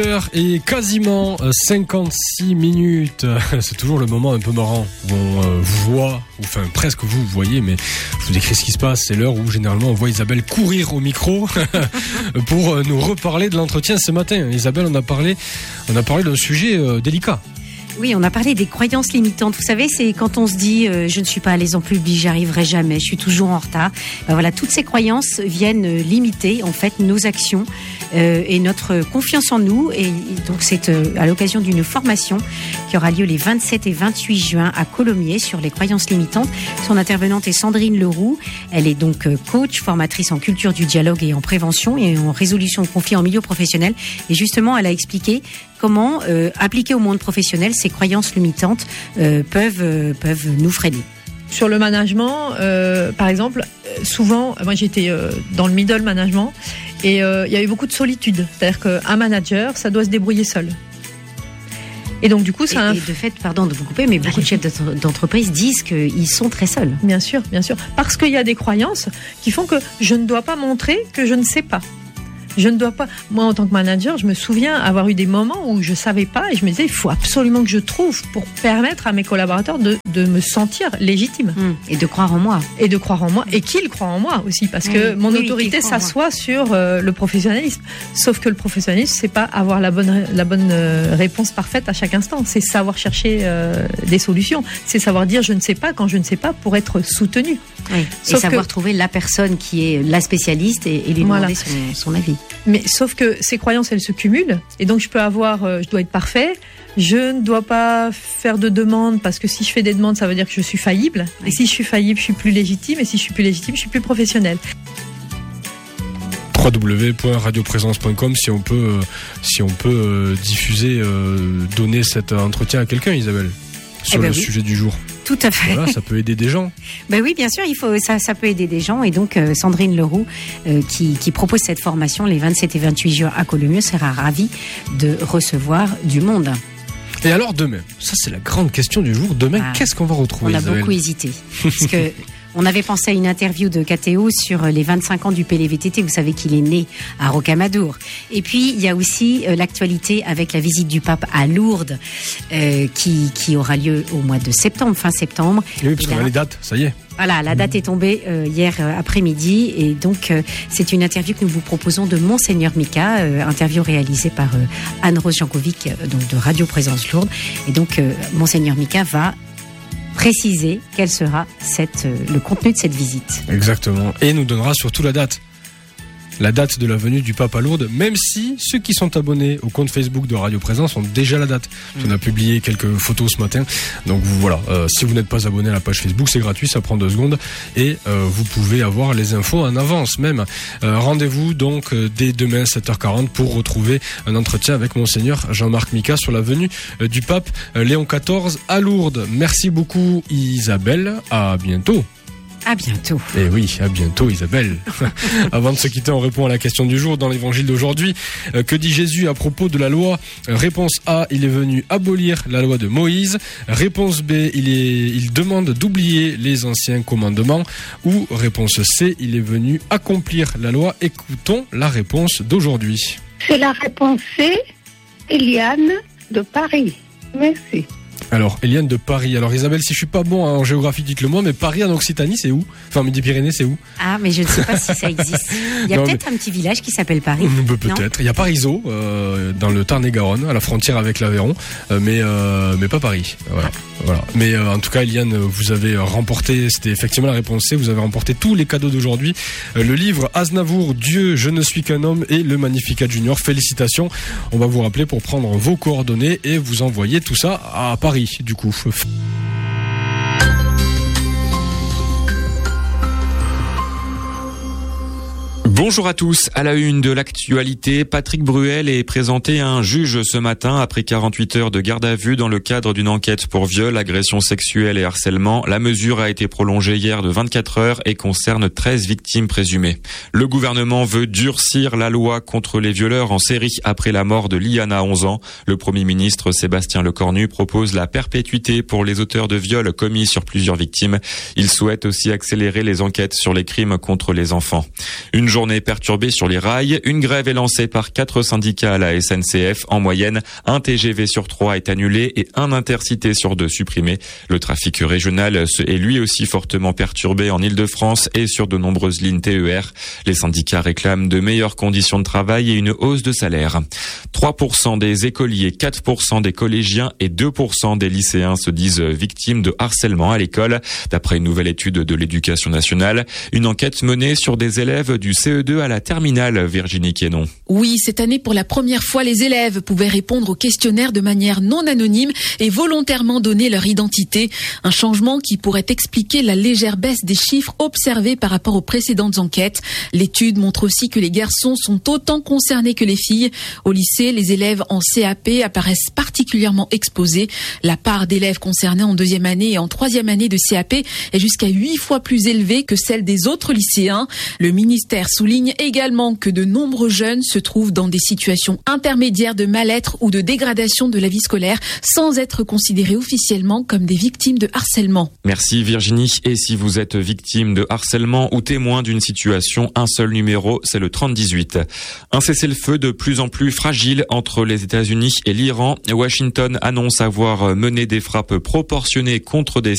Et quasiment 56 minutes. C'est toujours le moment un peu marrant où on vous voit, ou enfin presque vous voyez, mais je vous décris ce qui se passe. C'est l'heure où généralement on voit Isabelle courir au micro pour nous reparler de l'entretien ce matin. Isabelle, on a parlé d'un sujet délicat. Oui, on a parlé des croyances limitantes. Vous savez, c'est quand on se dit je ne suis pas à l'aise en public, j'y arriverai jamais, je suis toujours en retard. Ben voilà, toutes ces croyances viennent limiter en fait nos actions et notre confiance en nous. Et donc c'est à l'occasion d'une formation qui aura lieu les 27 et 28 juin à Colomiers sur les croyances limitantes. Son intervenante est Sandrine Leroux. Elle est donc coach, formatrice en culture du dialogue et en prévention et en résolution de conflits en milieu professionnel. Et justement, elle a expliqué comment appliquer au monde professionnel ces croyances limitantes peuvent nous freiner. Sur le management, par exemple, souvent, moi j'étais dans le middle management et il y avait beaucoup de solitude. C'est-à-dire qu'un manager, ça doit se débrouiller seul. Et donc du coup, ça. Et de fait, pardon de vous couper, mais beaucoup de chefs d'entreprise disent qu'ils sont très seuls. Bien sûr, parce qu'il y a des croyances qui font que je ne dois pas montrer que je ne sais pas. Je ne dois pas. Moi, en tant que manager, je me souviens avoir eu des moments où je savais pas et je me disais, il faut absolument que je trouve pour permettre à mes collaborateurs de me sentir légitime. Et de croire en moi. Et qu'ils croient en moi aussi, parce que mon autorité s'assoit sur le professionnalisme. Sauf que le professionnalisme, c'est pas avoir la bonne réponse parfaite à chaque instant. C'est savoir chercher des solutions. C'est savoir dire je ne sais pas quand je ne sais pas pour être soutenu. Oui. Et savoir trouver la personne qui est la spécialiste et lui demander son avis. Mais sauf que ces croyances, elles se cumulent. Et donc, je peux avoir, je dois être parfait. Je ne dois pas faire de demandes parce que si je fais des demandes, ça veut dire que je suis faillible. Oui. Et si je suis faillible, je suis plus légitime. Et si je suis plus légitime, je suis plus professionnel. www.radioprésence.com si on peut diffuser, donner cet entretien à quelqu'un, Isabelle, sur le sujet du jour. Tout à fait. Voilà, ça peut aider des gens. Ben oui, bien sûr, ça peut aider des gens. Et donc, Sandrine Leroux, qui propose cette formation les 27 et 28 juin à Colomiers, sera ravie de recevoir du monde. Et alors demain, ça c'est la grande question du jour. Demain, qu'est-ce qu'on va retrouver, Isabelle ? On a beaucoup hésité. Parce que on avait pensé à une interview de KTO sur les 25 ans du PLVTT. Vous savez qu'il est né à Rocamadour. Et puis, il y a aussi l'actualité avec la visite du pape à Lourdes, qui aura lieu au mois de septembre, fin septembre. Et oui, parce qu'on a les dates, ça y est. Voilà, la date est tombée hier après-midi. Et donc, c'est une interview que nous vous proposons de Monseigneur Mika, interview réalisée par Anne-Rose Jankovic, donc de Radio Présence Lourdes. Et donc, Monseigneur Mika va préciser quel sera le contenu de cette visite. Exactement. Et nous donnera surtout la date de la venue du pape à Lourdes, même si ceux qui sont abonnés au compte Facebook de Radio Présence ont déjà la date. On a publié quelques photos ce matin. Donc voilà, si vous n'êtes pas abonné à la page Facebook, c'est gratuit, ça prend 2 secondes et vous pouvez avoir les infos en avance même. Rendez-vous donc dès demain 7h40 pour retrouver un entretien avec Monseigneur Jean-Marc Mika sur la venue du pape Léon XIV à Lourdes. Merci beaucoup Isabelle, à bientôt. À bientôt. Et oui, à bientôt Isabelle. Avant de se quitter, on répond à la question du jour dans l'évangile d'aujourd'hui. Que dit Jésus à propos de la loi ? Réponse A, il est venu abolir la loi de Moïse. Réponse B, il demande d'oublier les anciens commandements. Ou réponse C, il est venu accomplir la loi. Écoutons la réponse d'aujourd'hui. C'est la réponse C, Eliane de Paris. Merci. Alors, Eliane de Paris. Alors, Isabelle, si je suis pas bon en géographie, dites-le moi, mais Paris en Occitanie, c'est où ? Enfin, Midi-Pyrénées, c'est où ? Ah, mais je ne sais pas si ça existe. Il y a peut-être un petit village qui s'appelle Paris. Peut-être. Il y a Parisot, dans le Tarn-et-Garonne, à la frontière avec l'Aveyron, mais pas Paris. Voilà. Mais en tout cas, Eliane, vous avez remporté, c'était effectivement la réponse C, vous avez remporté tous les cadeaux d'aujourd'hui. Le livre Aznavour, Dieu, je ne suis qu'un homme et le Magnificat Junior. Félicitations. On va vous rappeler pour prendre vos coordonnées et vous envoyer tout ça à Paris, du coup. Bonjour à tous. À la une de l'actualité, Patrick Bruel est présenté à un juge ce matin après 48 heures de garde à vue dans le cadre d'une enquête pour viol, agression sexuelle et harcèlement. La mesure a été prolongée hier de 24 heures et concerne 13 victimes présumées. Le gouvernement veut durcir la loi contre les violeurs en série après la mort de Liana, 11 ans. Le Premier ministre Sébastien Lecornu propose la perpétuité pour les auteurs de viols commis sur plusieurs victimes. Il souhaite aussi accélérer les enquêtes sur les crimes contre les enfants. Une journée journée perturbée sur les rails. Une grève est lancée par 4 syndicats à la SNCF. En moyenne, un TGV sur 3 est annulé et un intercité sur 2 supprimé. Le trafic régional est lui aussi fortement perturbé en Île-de-France et sur de nombreuses lignes TER. Les syndicats réclament de meilleures conditions de travail et une hausse de salaire. 3% des écoliers, 4% des collégiens et 2% des lycéens se disent victimes de harcèlement à l'école. D'après une nouvelle étude de l'Éducation nationale, une enquête menée sur des élèves du CE2 à la terminale, Virginie Quénon. Oui, cette année, pour la première fois, les élèves pouvaient répondre au questionnaire de manière non anonyme et volontairement donner leur identité. Un changement qui pourrait expliquer la légère baisse des chiffres observés par rapport aux précédentes enquêtes. L'étude montre aussi que les garçons sont autant concernés que les filles. Au lycée, les élèves en CAP apparaissent particulièrement exposés. La part d'élèves concernés en 2e année et en 3e année de CAP est jusqu'à 8 fois plus élevée que celle des autres lycéens. Le ministère souligne également que de nombreux jeunes se trouvent dans des situations intermédiaires de mal-être ou de dégradation de la vie scolaire sans être considérés officiellement comme des victimes de harcèlement. Merci Virginie. Et si vous êtes victime de harcèlement ou témoin d'une situation, un seul numéro, c'est le 3018. Un cessez-le-feu de plus en plus fragile entre les États-Unis et l'Iran. Washington annonce avoir mené des frappes proportionnées contre des